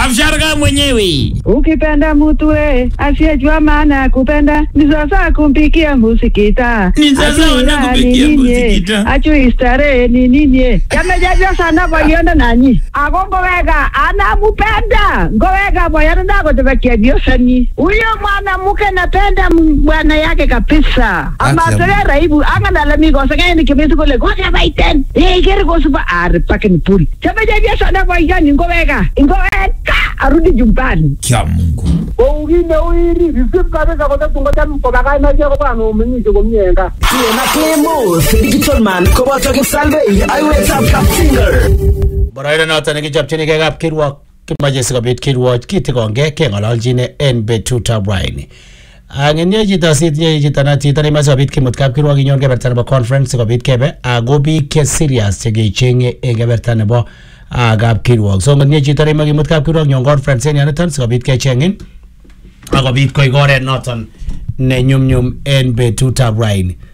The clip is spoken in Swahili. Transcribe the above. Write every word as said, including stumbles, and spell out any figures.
Kapsharga mwenyewe. Ukipenda mtu we asiyejua maana ya kupenda ni sasa kumpikia musikita. Ni sasa wanakupikia musikita. Achu istare ni nini? Yamejaja sana boyona nani. Agongo wega anamupenda. Ngowega boyona nako tubekia biosani. Huyo mwanamke napenda bwana yake kabisa. Ama tere raibu anga nalami ko sanga ni kibisi ko le ko ya baiten. Eh kere ko suba ar pakin pul. Yamejaja sana boyona ngowega. Ngowega arudi jumbani. Kia Mungu. Ongine uiri risip kabisa kwa tungo tamu kwa bakai na jia kwa ano mwenye kwa mwenga. Kia na Kemo, Digital Man, kwa toki salve, I wait up top singer. Baraida na tani kijab chini kaya kap kirwa kimajesi kabit kirwa kiti konge kenga laljine en betuta brain. Angin nye jita sit nye jita na tita ni masi kabit kimut kap kirwa kinyon ke bertane ba conference kabit kebe agobi ke serious chege chenge enge bertane ba agap kirwa. So ngin nye jita ni magi mut kap kirwa kinyon conference ni anitan kabit ke chengin agobit koi gore notan ne nyum nyum en betuta brain.